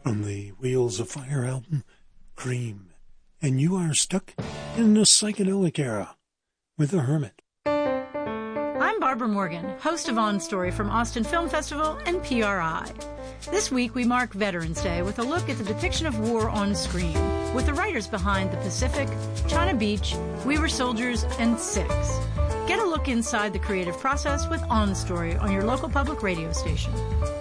From the Wheels of Fire album, Cream. And you are stuck in the psychedelic era with The Hermit. I'm Barbara Morgan, host of On Story from Austin Film Festival and PRI. This week we mark Veterans Day with a look at the depiction of war on screen, with the writers behind The Pacific, China Beach, We Were Soldiers, and Six. Get a look inside the creative process with On Story on your local public radio station.